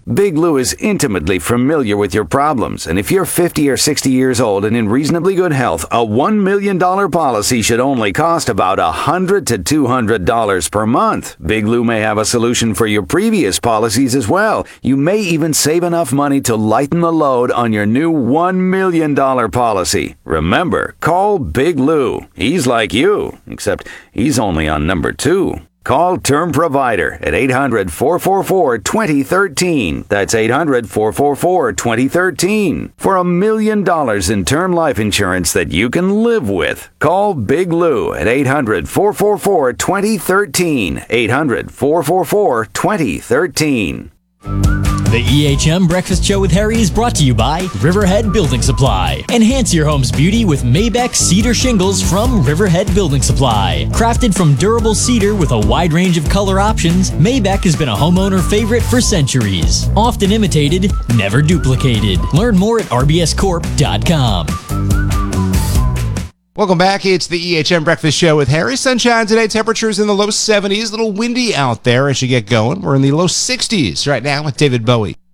Big Lou is intimately familiar with your problems, and if you're 50 or 60 years old and in reasonably good health, a $1 million policy should only cost about $100 to $200 per month. Big Lou may have a solution for your previous policies as well. You may even save enough money to lighten the load on your new $1 million policy. Remember, call Big Lou. He's like you, except he's only on number 2. Call Term Provider at 800-444-2013. That's 800-444-2013. For $1 million in term life insurance that you can live with. Call Big Lou at 800-444-2013. 800-444-2013. The EHM Breakfast Show with Harry is brought to you by Riverhead Building Supply. Enhance your home's beauty with Maybeck Cedar Shingles from Riverhead Building Supply. Crafted from durable cedar with a wide range of color options, Maybeck has been a homeowner favorite for centuries. Often imitated, never duplicated. Learn more at rbscorp.com. Welcome back. It's the EHM Breakfast Show with Harry. Sunshine today. Temperatures in the low 70s. A little windy out there as you get going. We're in the low 60s right now with David Bowie.